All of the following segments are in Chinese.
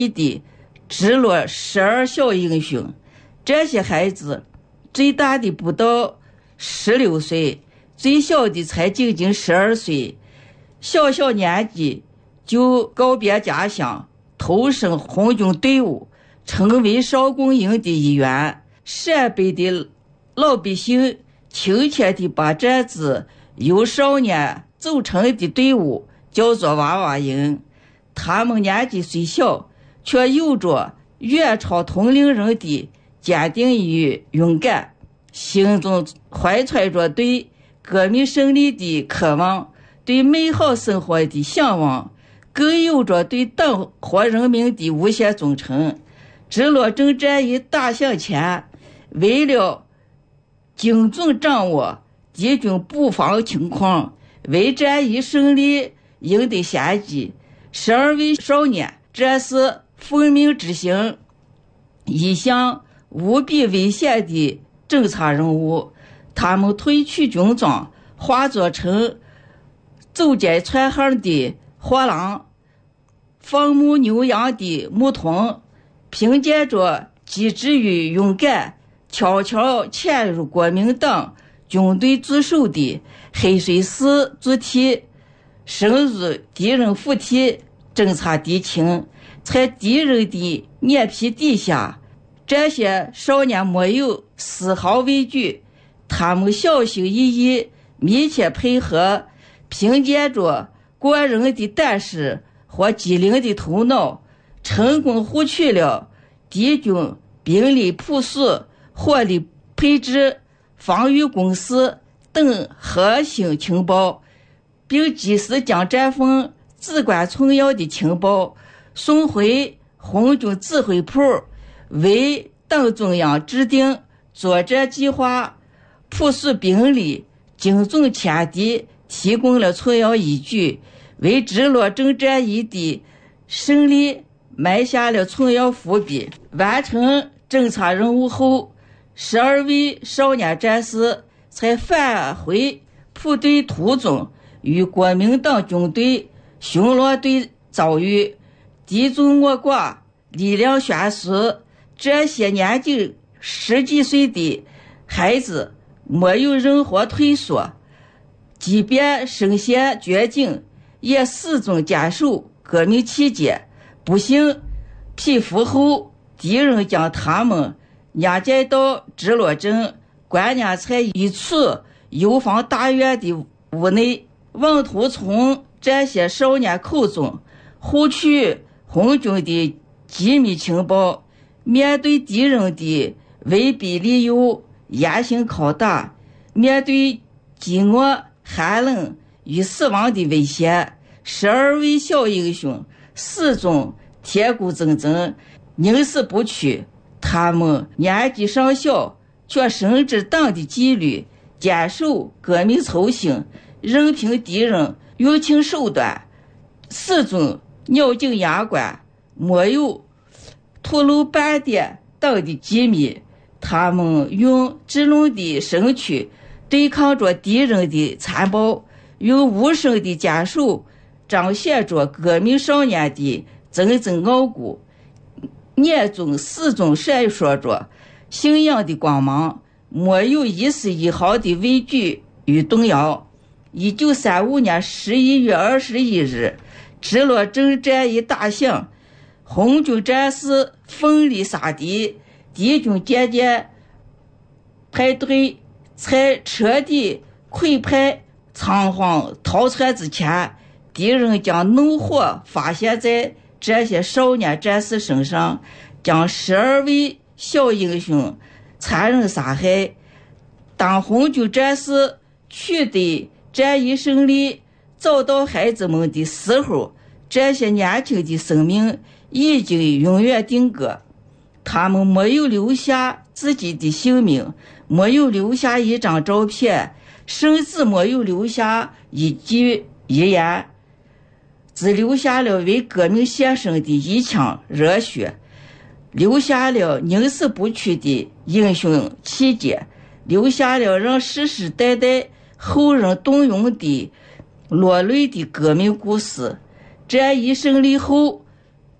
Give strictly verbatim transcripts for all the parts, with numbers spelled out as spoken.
的直落十二小英雄。这些孩子最大的不到十六岁，最小的才仅仅十二岁，小小年纪就告别家乡，投身红军队伍，成为少共营的一员。陕北的老百姓亲切地把这支由少年组成的队伍叫做娃娃营。他们年纪虽小，却有着远超同龄人的坚定与勇敢，心中怀揣着对革命胜利的渴望，对美好生活的向往，更有着对党和人民的无限忠诚。直落征战役打响前，为了精准掌握敌军布防情况，为战役胜利赢得先机，十二位少年这是奉命执行一项无比危险的侦察任务。他们褪去军装，化作成走街串巷的货郎，放牧牛羊的牧童，凭借着机智与勇敢，悄悄潜入国民党军队驻守的黑水寺驻地，深入敌人腹地，侦察敌情，在敌人的眼皮底下。这些少年没有丝毫畏惧，他们小心翼翼，密切配合，凭借着过人的胆识和机灵的头脑，成功获取了敌军兵力部署、火力配置、防御工事等核心情报，并及时将这份至关重要的情报送回红军指挥部，为党中央制定作战计划、部署兵力、精准歼敌提供了重要依据，为直落征战役的胜利埋下了重要伏笔。完成侦察任务后，十二位少年战士才返回部队途中，与国民党军队巡逻队遭遇，敌众我寡，力量悬殊。这些年仅十几岁的孩子没有任何退缩，即便身陷绝境，也始终坚守革命期间。不幸匹夫后，敌人将他们押解到直落镇关押在一处游防大院的屋内，妄图从这些少年口中获取红军的机密情报。面对敌人的威逼利诱、严刑拷打，面对饥饿、寒冷与死亡的威胁，十二位小英雄始终铁骨铮铮，宁死不屈。他们年纪尚小，却深知党的纪律，坚守革命初心，任凭敌人用尽手段，始终咬紧牙关，没有吐露半点党的机密。他们用稚嫩的身躯对抗着敌人的残暴，用无声的坚守彰显着革命少年的铮铮傲骨，眼中始终闪烁着信仰的光芒，没有一丝一毫的畏惧与动摇。一九三五年十一月二十一日，直落征战役打响，红军战士奋力杀敌，敌军渐渐排队，在彻底溃败仓皇逃窜之前，敌人将怒火发泄在这些少年战士身上，将十二位小英雄残忍杀害。当红军战士取得战役胜利，找到孩子们的时候，这些年轻的生命已经永远定格。他们没有留下自己的姓名，没有留下一张照片，甚至没有留下一句遗言，只留下了为革命献身的一腔热血，留下了宁死不屈的英雄气节，留下了让世世代代后人动容的落泪的革命故事。战役胜利后，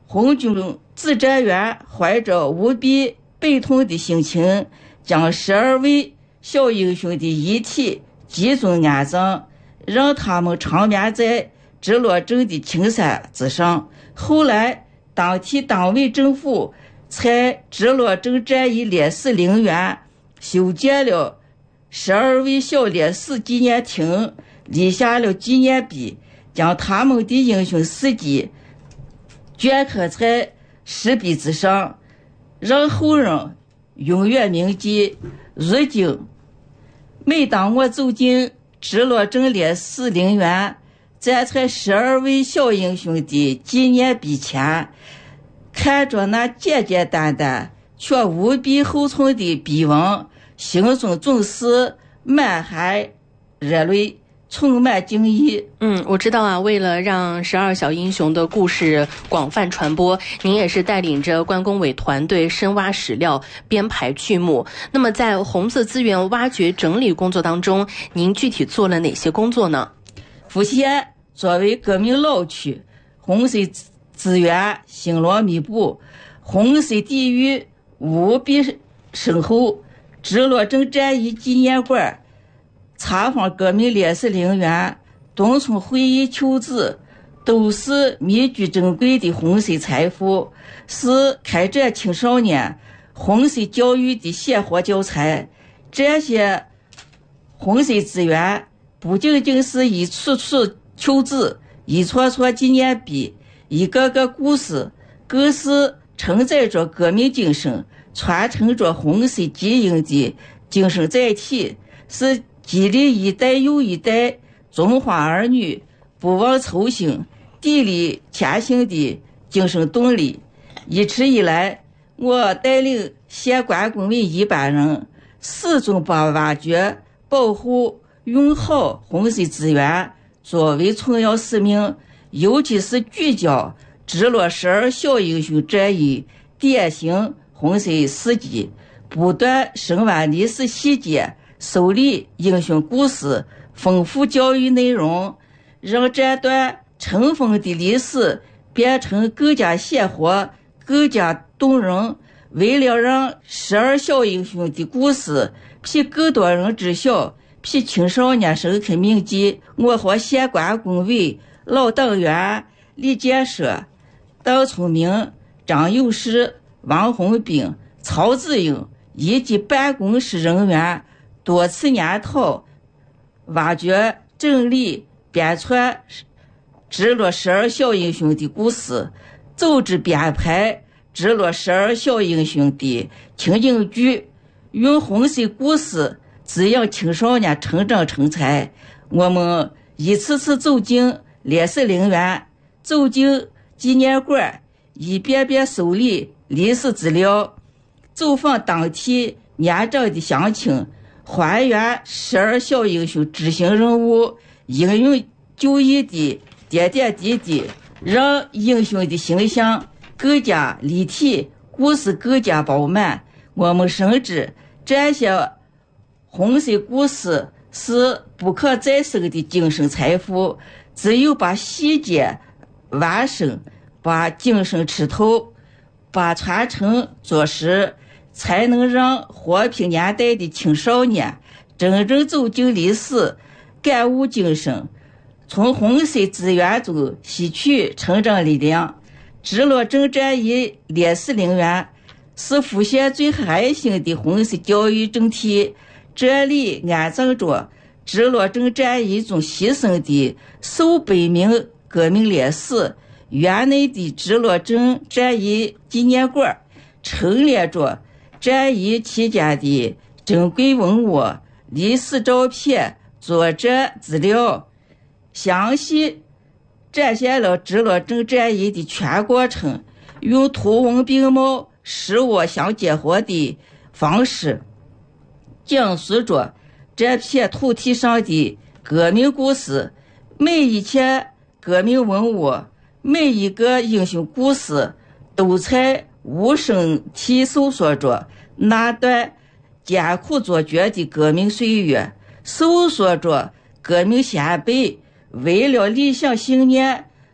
红军自战员怀着无比悲痛的心情，将十二位小英雄的遗体集中安葬，让他们长眠在直落镇的青山之上。后来当地党委政府在直落镇战役烈士陵园修建了十二位小烈士纪念亭，立下了纪念碑，将他们的英雄事迹镌刻在石碑之上，让后人永远铭记。如今每当我走进直落镇烈士陵园，站在十二位小英雄的纪念碑前，看着那简简单单却无比厚重的碑文，心中总是满含热泪，充满敬意。 嗯，我知道啊，为了让十二小英雄的故事广泛传播，您也是带领着关工委团队深挖史料，编排剧目。那么在红色资源挖掘整理工作当中，您具体做了哪些工作呢？ 富县作为革命老区，红色资源星罗密布，红色地域无比深厚。直落镇战役纪念馆、查访革命烈士陵园、东村会议旧址，都是密居珍贵的红色财富，是开展青少年红色教育的鲜活教材。这些红色资源不仅仅是一处处旧址、一撮撮纪念碑、一个个故事，更是承载着革命精神、传承着红色基因的精神载体，是激励一代又一代中华儿女不忘初心、砥砺前行的精神动力。一直以来，我带领县关工委一班人，始终把挖掘、保护、用好红色资源作为重要使命，尤其是聚焦直落十二小英雄战役典型红色事迹，不断深挖历史细节，梳理英雄故事，丰富教育内容，让这段尘封的历史变成更加鲜活、更加动人。为了让十二小英雄的故事被更多人知晓，被青少年深刻铭记，我和县关工委老党员李建设、邓聪明、张有士、王红兵、曹子英以及办公室人员多次研讨、挖掘、整理、编纂直落十二小英雄的故事，组织编排直落十二小英雄的情景剧，用红色故事滋养青少年成长成才。我们一次次走进烈士陵园，走进纪念馆，一遍遍梳理历史资料，走访当地年长的乡亲，还原十二小英雄执行任务、英勇就义的点点滴滴，让英雄的形象更加立体，故事更加饱满。我们深知这些红色故事是不可再生的精神财富，只有把细节挖深，把精神吃透，把传承做实，才能让活平年代的青少年真正走进历史，感悟精神，从红色资源中吸取成长力量。直落镇战役烈士陵园是富县最核心的红色教育整体，这里安葬着直落镇战役中牺牲的数百名革命烈士。园内的直落镇战役纪念馆陈列着战役期间的珍贵文物、历史照片、作战资料，详细展现了直落镇战役的全过程，用图文并茂、实物相结合的方式，讲述着这片土地上的革命故事。每一件革命文物，每一个英雄故事，都在无声地诉说着那段艰苦卓绝的革命岁月，诉说着革命先辈为了理想信念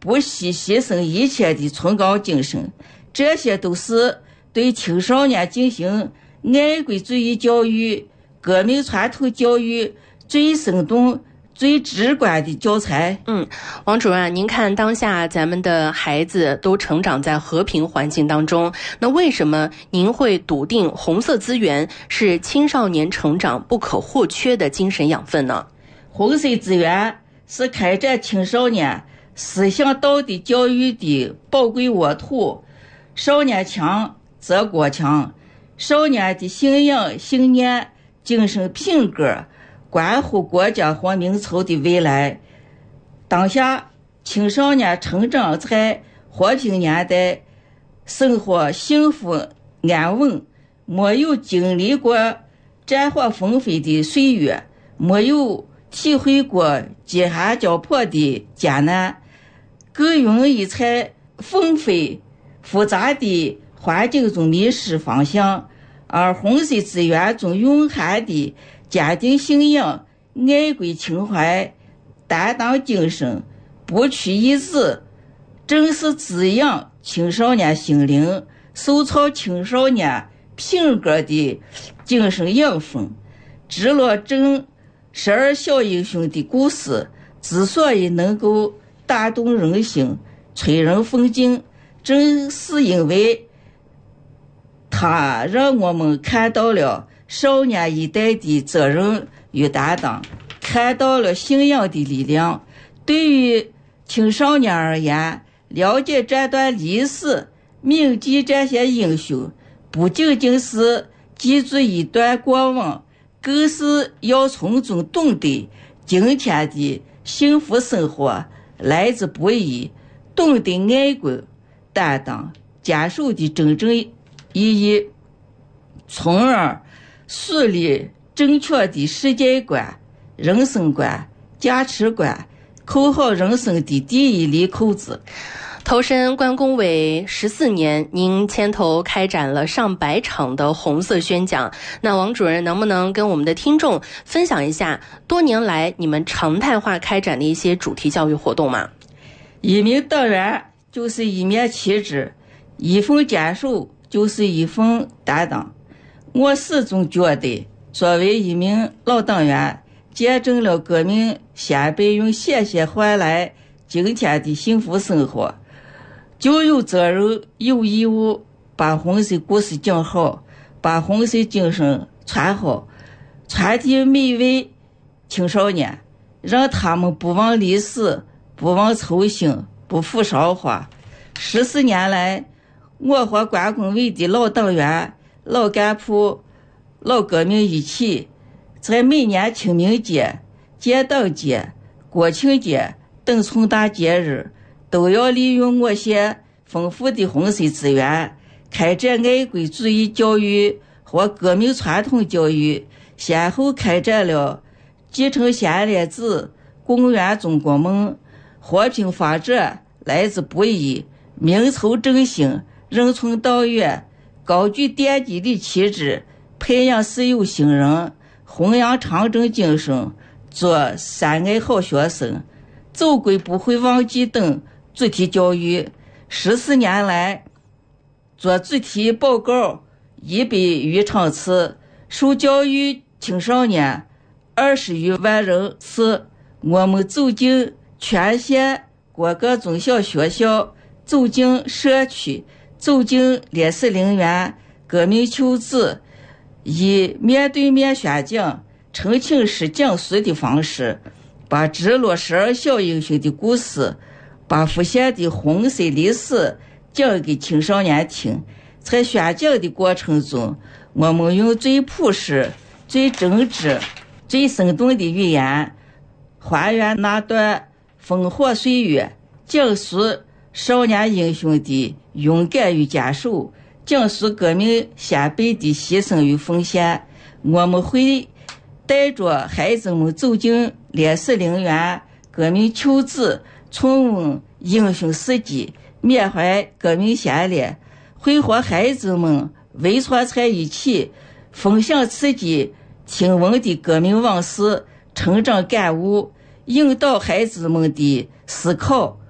不惜牺牲一切的崇高精神，这些都是对青少年进行爱国主义教育、革命传统教育最生动、最直观的教材。 嗯，王主任，您看当下咱们的孩子都成长在和平环境当中，那为什么您会笃定红色资源是青少年成长不可或缺的精神养分呢？ 红色资源是开展青少年思想道德教育的宝贵沃土，少年强则国强，少年的信仰、信念、精神品格关乎国家和民族的未来。当下青少年成长在和平年代，生活幸福安稳，没有经历过战火纷飞的岁月，没有体会过饥寒交迫的艰难，更容易在纷飞复杂的环境中迷失方向。而红色资源中蕴含的坚定信仰、爱国情怀、担当精神、不屈意志，正是滋养青少年心灵、塑造青少年品格的精神养分。直落镇十二小英雄的故事之所以能够打动人心、催人奋进，正是因为它让我们看到了少年一代的责任与担当，看到了信仰的力量。对于青少年而言，了解这段历史，铭记这些英雄，不仅仅是记住一段过往，更是要从中懂得今天的幸福生活来之不易，懂得爱国、担当、坚守的真正意义，从而树立正确的世界观、人生观、价值观，扣好人生的第一粒扣子。 投身关工委十四年，您牵头开展了上百场的红色宣讲。那王主任能不能跟我们的听众分享一下多年来你们常态化开展的一些主题教育活动吗？ 一名党员就是一面旗帜，一份坚守就是一份担当。我始终觉得，作为一名老党员，见证了革命先辈用血血换来今天的幸福生活，就有责任有义务把红色故事讲好，把红色精神传好，传递每位青少年，让他们不忘历史，不忘初心，不负韶华。十四年来，我和关工委的老党员、老干部、老革命一起，在每年清明节、建党节、国庆节等重大节日，都要利用我县丰富的红色资源，开展爱国主义教育和革命传统教育，先后开展了继承先烈子、共圆中国梦、和平发展来之不易、民族振兴、人从道远、高举奠基的旗帜、培养事有心人、弘扬长征精神、做三爱好学生、走归不会忘记等主题教育。十四年来，做主题报告一百余场次，受教育青少年二十余万人次。我们走进全县各个中小学校，走进社区，走进烈士陵园、革命求子，以面对面宣讲、澄清式讲述的方式，把直落十二小英雄的故事，把复现的红色历史讲给青少年听。在宣讲的过程中，我们用最朴实、最真挚、最生动的语言，还原那段烽火岁月，讲述少年英雄的勇敢与坚守，讲述革命先辈的牺牲与奉献。我们会带着孩子们走进烈士陵园、革命求子，重温英雄事迹，缅怀革命先烈，会和孩子们围坐在一起，分享自己听闻的革命往事、成长感悟，引导孩子们的思考，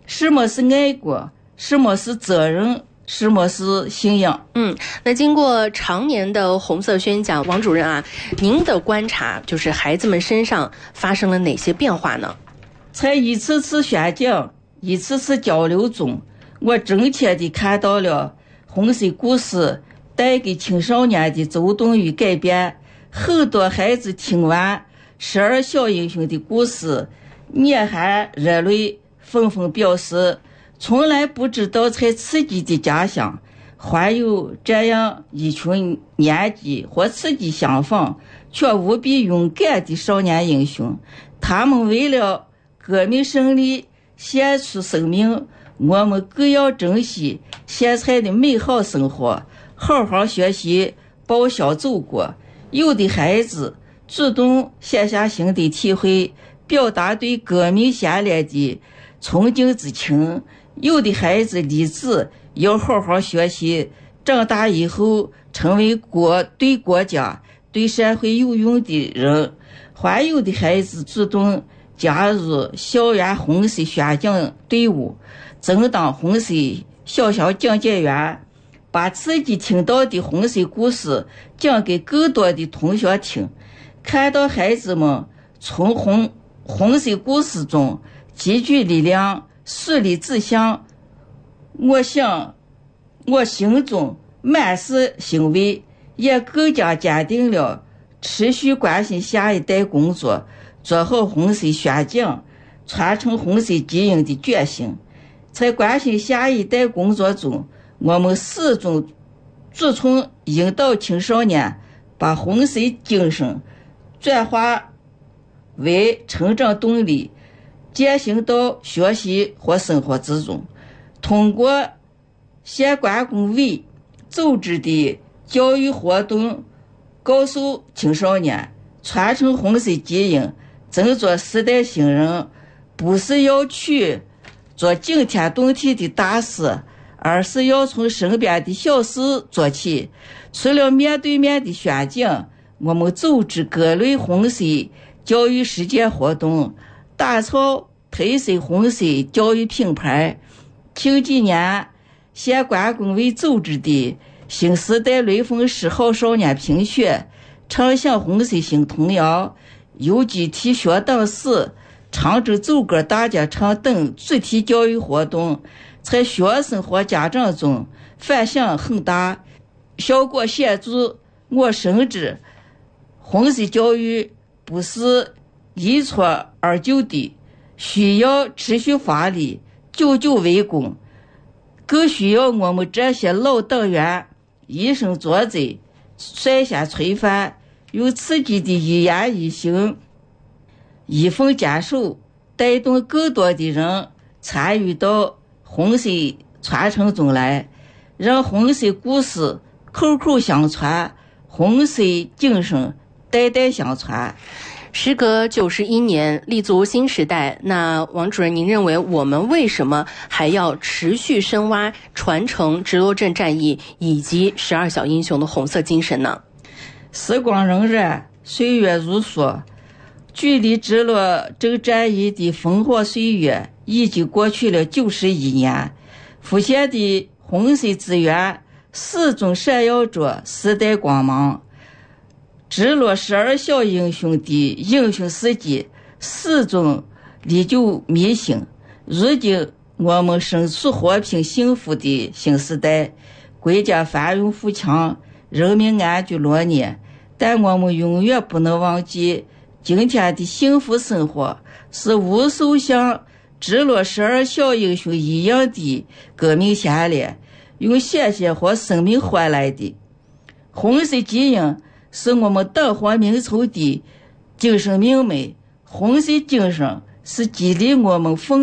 什么是爱国，什么是责任，什么是信仰。 嗯，那经过常年的红色宣讲，王主任啊，您的观察就是孩子们身上发生了哪些变化呢？ 在一次次宣讲、一次次交流中，我真切地看到了红色故事带给青少年的躁动与改变。很多孩子听完十二小英雄的故事，捏含热泪，纷纷表示从来不知道在自己的家乡还有这样一群年纪和自己相仿却无比勇敢的少年英雄。他们为了革命胜利献出生命，我们更要珍惜现在的美好生活，好好学习，报效祖国。有的孩子主动写下心的体会，表达对革命先烈的崇敬之情。有的孩子立志要好好学习，长大以后成为国对国家对社会有用的人。还有的孩子主动加入校园红色宣讲队伍，争当红色小小讲解员，把自己听到的红色故事讲给更多的同学听。看到孩子们从红红色故事中积聚力量，树立志向，我想我心中满是欣慰，也更加坚定了持续关心下一代工作，做好红色宣讲，传承红色基因的决心。在关心下一代工作中，我们始终注重引导青少年把红色精神转化为成长动力，践行到学习和生活之中。通过县关工委组织的教育活动，告诉青少年传承红色基因，振作时代新人，不是要去做惊天动地的大事，而是要从身边的小事做起。除了面对面的宣讲，我们组织各类红色教育实践活动，打造特色红色教育品牌。近几年县关工委组织的新时代雷锋十号少年评选、唱响红色新童谣、游击提学党史、长征走歌大家唱等主题教育活动，在学生和家长中反响很大，效果显著。我深知红色教育不是一蹴而就的，需要持续发力，久久为功，更需要我们这些老党员以身作则，率先推翻，用自己的一言一行一奉坚守，带动更多的人参与到红色传承中来，让红色故事口口相传，红色精神代代相传。 时隔九十一年，立足新时代，那王主任，您认为我们为什么还要持续深挖传承直落镇战役以及十二小英雄的红色精神呢？ 时光荏苒，岁月如梭，距离直落镇战役的烽火岁月已经过去了九十一年，复现的红色资源始终闪耀着时代光芒。直落十二小英雄的英雄事迹始终历久弥新。如今我们身处和平幸福的新时代，国家繁荣富强，人民安居乐业，但我们永远不能忘记，今天的幸福生活是无数像直落十二小英雄一样的革命先烈用血血和生命换来的。红色基因是我们党和民族的精神命脉，红色精神是激励我们奋